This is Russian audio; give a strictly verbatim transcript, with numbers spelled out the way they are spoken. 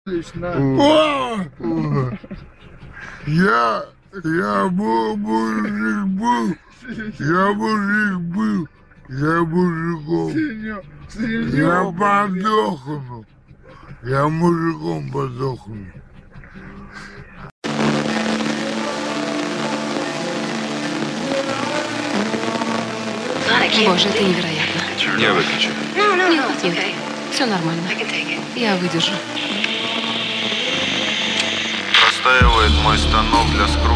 О! Я, я был мужик был, я мужик был, я мужиком. Я подохну, я мужиком подохну. Боже, это невероятно. Я выключу. Нет, нет, все нормально. Я выдержу. Простаивает мой станок для скрутки.